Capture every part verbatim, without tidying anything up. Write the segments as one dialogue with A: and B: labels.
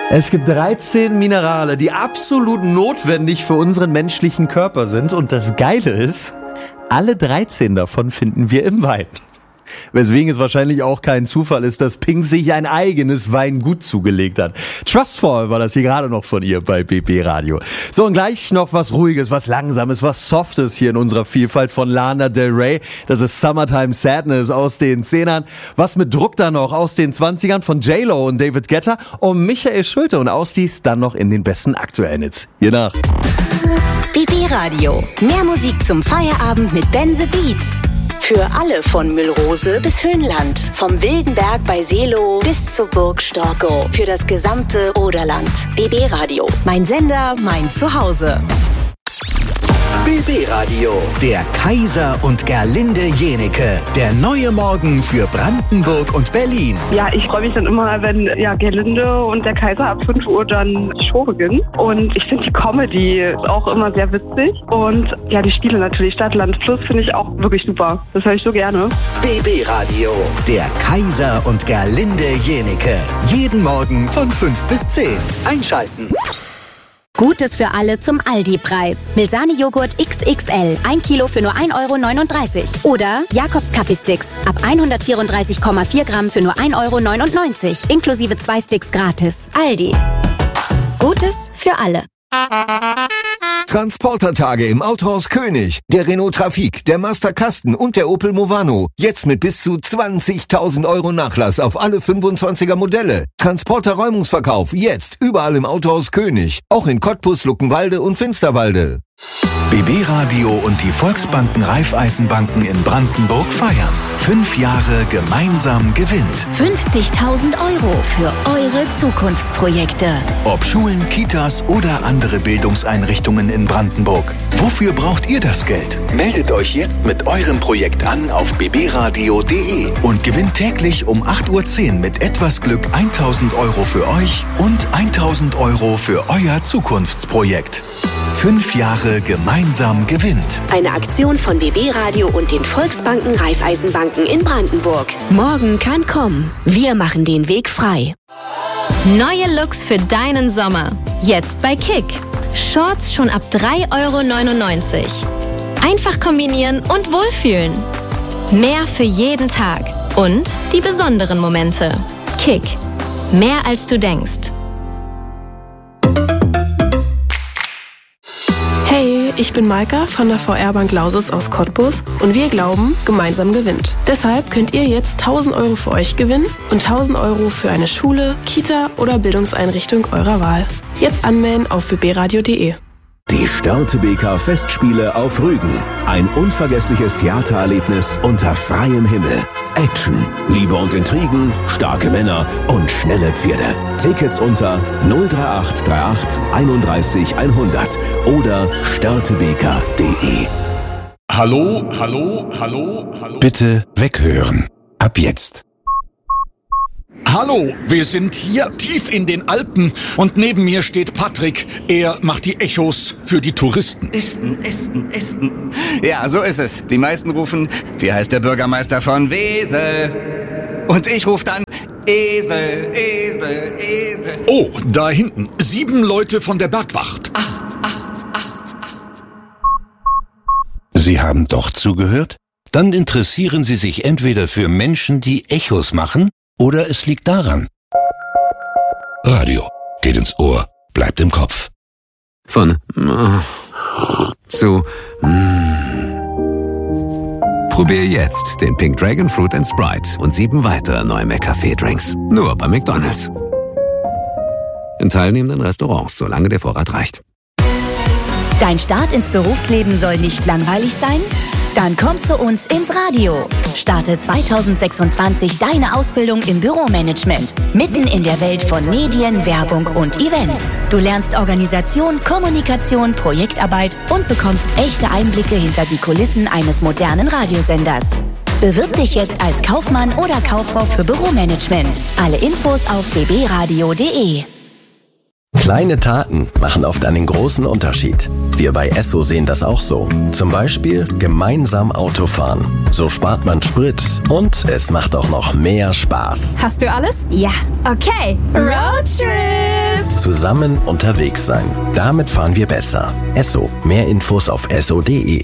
A: Es gibt dreizehn Minerale, die absolut notwendig für unseren menschlichen Körper sind. Und das Geile ist, alle dreizehn davon finden wir im Wein. Weswegen es wahrscheinlich auch kein Zufall ist, dass Pink sich ein eigenes Weingut zugelegt hat. Trustfall war das hier gerade noch von ihr bei B B Radio. So, und gleich noch was Ruhiges, was Langsames, was Softes hier in unserer Vielfalt von Lana Del Rey. Das ist Summertime Sadness aus den Zehnern. Was mit Druck dann noch aus den Zwanzigern von J-Lo und David Guetta und Michael Schulte und Ausdies dann noch in den besten aktuellen Hits. Hier nach.
B: B B Radio. Mehr Musik zum Feierabend mit Ben the Beat. Für alle von Müllrose bis Höhenland. Vom Wildenberg bei Seelow bis zur Burg Storkow. Für das gesamte Oderland. B B Radio. Mein Sender, mein Zuhause.
C: B B Radio. Der Kaiser und Gerlinde Jenecke. Der neue Morgen für Brandenburg und Berlin.
D: Ja, ich freue mich dann immer, wenn ja, Gerlinde und der Kaiser ab fünf Uhr dann die Show beginnen. Und ich finde die Comedy auch immer sehr witzig. Und ja, die Spiele natürlich, Stadt, Land, Fluss, finde ich auch wirklich super. Das höre ich so gerne.
C: B B Radio. Der Kaiser und Gerlinde Jenecke. Jeden Morgen von fünf bis zehn. Einschalten.
B: Gutes für alle zum Aldi-Preis. Milsani-Joghurt X X L. Ein Kilo für nur ein Euro neununddreißig. Oder Jakobs Kaffeesticks. Ab hundertvierunddreißig Komma vier Gramm für nur ein Euro neunundneunzig. Inklusive zwei Sticks gratis. Aldi. Gutes für alle.
E: Transportertage im Autohaus König. Der Renault Trafic, der Master Kasten und der Opel Movano. Jetzt mit bis zu zwanzigtausend Euro Nachlass auf alle fünfundzwanziger Modelle. Transporter-Räumungsverkauf jetzt überall im Autohaus König. Auch in Cottbus, Luckenwalde und Finsterwalde.
C: B B Radio und die Volksbanken Raiffeisenbanken in Brandenburg feiern. Fünf Jahre gemeinsam gewinnt.
B: fünfzigtausend Euro für eure Zukunftsprojekte.
C: Ob Schulen, Kitas oder andere Bildungseinrichtungen in Brandenburg. Wofür braucht ihr das Geld? Meldet euch jetzt mit eurem Projekt an auf b b radio punkt d e und gewinnt täglich um acht Uhr zehn mit etwas Glück eintausend Euro für euch und eintausend Euro für euer Zukunftsprojekt. Fünf Jahre gemeinsam gewinnt.
B: Eine Aktion von B B Radio und den Volksbanken Raiffeisenbanken in Brandenburg. Morgen kann kommen. Wir machen den Weg frei.
F: Neue Looks für deinen Sommer. Jetzt bei Kick. Shorts schon ab drei Euro neunundneunzig. Einfach kombinieren und wohlfühlen. Mehr für jeden Tag. Und die besonderen Momente. Kick. Mehr als du denkst.
G: Hey, ich bin Maika von der V R-Bank Lausitz aus Cottbus und wir glauben, gemeinsam gewinnt. Deshalb könnt ihr jetzt tausend Euro für euch gewinnen und tausend Euro für eine Schule, Kita oder Bildungseinrichtung eurer Wahl. Jetzt anmelden auf b b radio punkt d e.
H: Die Störtebeker Festspiele auf Rügen. Ein unvergessliches Theatererlebnis unter freiem Himmel. Action, Liebe und Intrigen, starke Männer und schnelle Pferde. Tickets unter null drei acht drei acht einunddreißig hundert oder störtebeker punkt d e.
I: Hallo, hallo, hallo, hallo.
J: Bitte weghören. Ab jetzt.
I: Hallo, wir sind hier tief in den Alpen und neben mir steht Patrick. Er macht die Echos für die Touristen.
K: Esten, Esten, Esten. Ja, so ist es. Die meisten rufen, wie heißt der Bürgermeister von Wesel? Und ich rufe dann, Esel, Esel, Esel.
I: Oh, da hinten, sieben Leute von der Bergwacht.
K: Acht, acht, acht, acht.
J: Sie haben doch zugehört? Dann interessieren Sie sich entweder für Menschen, die Echos machen, oder es liegt daran. Radio geht ins Ohr, bleibt im Kopf.
L: Von zu Probier jetzt den Pink Dragon Fruit and Sprite und sieben weitere neue McCafé-Drinks. Nur bei McDonald's. In teilnehmenden Restaurants, solange der Vorrat reicht.
B: Dein Start ins Berufsleben soll nicht langweilig sein? Dann komm zu uns ins Radio. Starte zweitausendsechsundzwanzig deine Ausbildung im Büromanagement. Mitten in der Welt von Medien, Werbung und Events. Du lernst Organisation, Kommunikation, Projektarbeit und bekommst echte Einblicke hinter die Kulissen eines modernen Radiosenders. Bewirb dich jetzt als Kaufmann oder Kauffrau für Büromanagement. Alle Infos auf b b radio punkt d e.
M: Kleine Taten machen oft einen großen Unterschied. Wir bei Esso sehen das auch so. Zum Beispiel gemeinsam Auto fahren. So spart man Sprit und es macht auch noch mehr Spaß.
F: Hast du alles? Ja. Okay. Roadtrip!
M: Zusammen unterwegs sein. Damit fahren wir besser. Esso. Mehr Infos auf esso punkt de.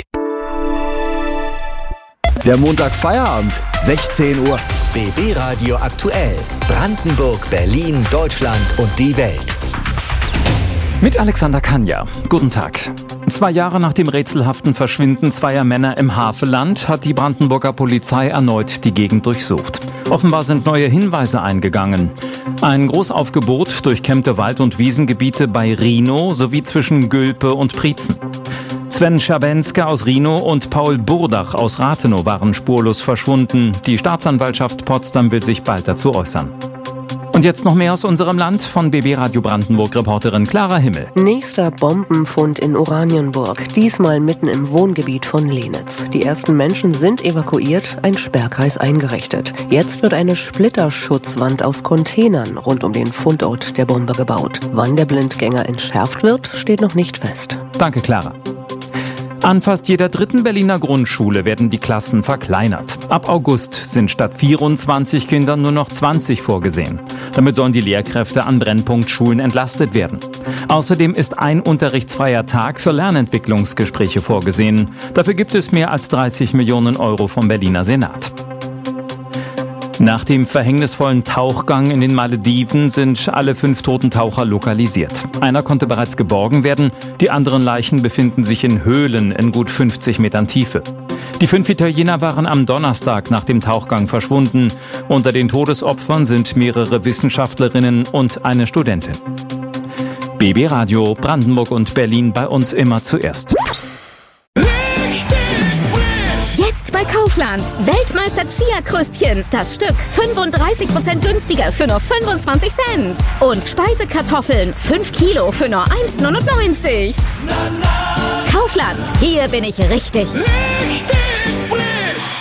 A: Der Montag Feierabend, sechzehn Uhr.
C: B B Radio aktuell. Brandenburg, Berlin, Deutschland und die Welt.
N: Mit Alexander Kanja. Guten Tag. Zwei Jahre nach dem rätselhaften Verschwinden zweier Männer im Havelland hat die Brandenburger Polizei erneut die Gegend durchsucht. Offenbar sind neue Hinweise eingegangen. Ein Großaufgebot durchkämmte Wald- und Wiesengebiete bei Rhinow sowie zwischen Gülpe und Prietzen. Sven Schabenske aus Rhinow und Paul Burdach aus Rathenow waren spurlos verschwunden. Die Staatsanwaltschaft Potsdam will sich bald dazu äußern. Und jetzt noch mehr aus unserem Land von B B Radio Brandenburg-Reporterin Clara Himmel.
O: Nächster Bombenfund in Oranienburg, diesmal mitten im Wohngebiet von Lenitz. Die ersten Menschen sind evakuiert, ein Sperrkreis eingerichtet. Jetzt wird eine Splitterschutzwand aus Containern rund um den Fundort der Bombe gebaut. Wann der Blindgänger entschärft wird, steht noch nicht fest.
N: Danke, Clara. An fast jeder dritten Berliner Grundschule werden die Klassen verkleinert. Ab August sind statt vierundzwanzig Kindern nur noch zwanzig vorgesehen. Damit sollen die Lehrkräfte an Brennpunktschulen entlastet werden. Außerdem ist ein unterrichtsfreier Tag für Lernentwicklungsgespräche vorgesehen. Dafür gibt es mehr als dreißig Millionen Euro vom Berliner Senat. Nach dem verhängnisvollen Tauchgang in den Malediven sind alle fünf toten Taucher lokalisiert. Einer konnte bereits geborgen werden, die anderen Leichen befinden sich in Höhlen in gut fünfzig Metern Tiefe. Die fünf Italiener waren am Donnerstag nach dem Tauchgang verschwunden. Unter den Todesopfern sind mehrere Wissenschaftlerinnen und eine Studentin. B B Radio Brandenburg und Berlin, bei uns immer zuerst.
F: Jetzt bei Kaufland. Weltmeister Chia-Krüstchen. Das Stück fünfunddreißig Prozent günstiger für nur fünfundzwanzig Cent. Und Speisekartoffeln fünf Kilo für nur eins neunundneunzig. Kaufland. Hier bin ich richtig.
C: Richtig frisch.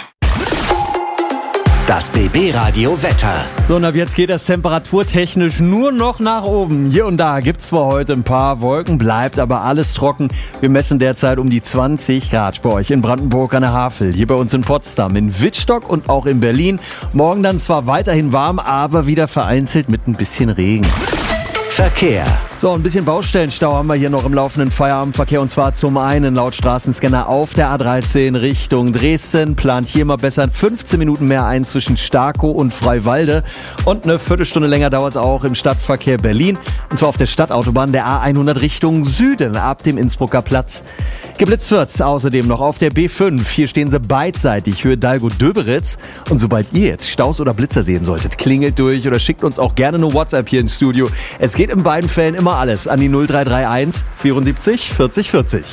C: Das B B Radio Wetter.
A: So, und ab jetzt geht es temperaturtechnisch nur noch nach oben. Hier und da gibt es zwar heute ein paar Wolken, bleibt aber alles trocken. Wir messen derzeit um die zwanzig Grad bei euch in Brandenburg an der Havel, hier bei uns in Potsdam, in Wittstock und auch in Berlin. Morgen dann zwar weiterhin warm, aber wieder vereinzelt mit ein bisschen Regen.
C: Verkehr.
A: So, ein bisschen Baustellenstau haben wir hier noch im laufenden Feierabendverkehr, und zwar zum einen laut Straßenscanner auf der A dreizehn Richtung Dresden. Plant hier mal besser fünfzehn Minuten mehr ein zwischen Starkow und Freiwalde, und eine Viertelstunde länger dauert es auch im Stadtverkehr Berlin, und zwar auf der Stadtautobahn der A hundert Richtung Süden ab dem Innsbrucker Platz. Geblitzt wird außerdem noch auf der B fünf. Hier stehen sie beidseitig, Höhe Dalgo-Döberitz. Und sobald ihr jetzt Staus oder Blitzer sehen solltet, klingelt durch oder schickt uns auch gerne eine WhatsApp hier ins Studio. Es geht in beiden Fällen immer alles an die null drei drei eins vierundsiebzig vierzig vierzig.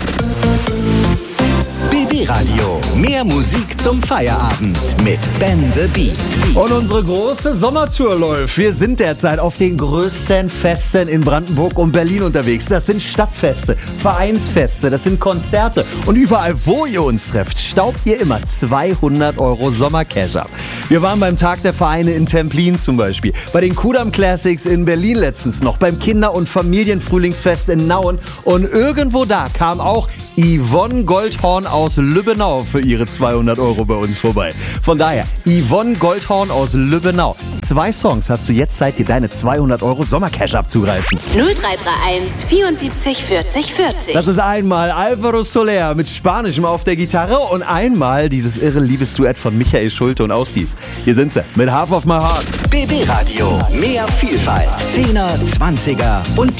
C: B B Radio. Mehr Musik zum Feierabend mit Ben the Beat.
A: Und unsere große Sommertour läuft. Wir sind derzeit auf den größten Festen in Brandenburg und Berlin unterwegs. Das sind Stadtfeste, Vereinsfeste, das sind Konzerte. Und überall, wo ihr uns trefft, staubt ihr immer zweihundert Euro Sommercash ab. Wir waren beim Tag der Vereine in Templin zum Beispiel, bei den Kudamm Classics in Berlin letztens noch, beim Kinder- und Familienfrühlingsfest in Nauen. Und irgendwo da kam auch Yvonne Goldhorn aus Lübbenau für ihre zweihundert Euro bei uns vorbei. Von daher, Yvonne Goldhorn aus Lübbenau. Zwei Songs hast du jetzt Zeit, dir deine zweihundert Euro Sommercash abzugreifen.
P: null drei drei eins vierundsiebzig vierzig vierzig.
A: Das ist einmal Alvaro Soler mit Spanischem auf der Gitarre und einmal dieses irre Liebesduett von Michael Schulte und Ausdies. Hier sind sie mit Half of My Heart.
C: B B Radio. Mehr Vielfalt. Zehner, Zwanziger und